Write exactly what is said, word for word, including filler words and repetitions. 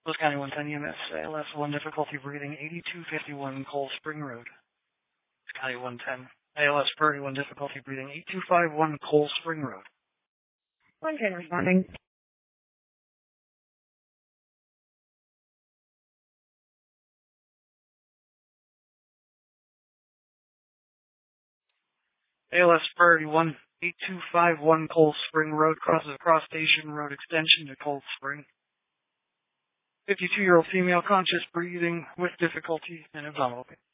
Los County one ten E M S, A L S one difficulty breathing, eighty-two fifty-one Cold Spring Road. Los County one ten, A L S Priority one difficulty breathing, eighty-two fifty-one Cold Spring Road. one ten responding. A L S Priority one, eighty-two fifty-one Cold Spring Road, crosses across Station Road extension to Cold Spring. fifty-two-year-old female, conscious breathing with difficulty and abdominal pain.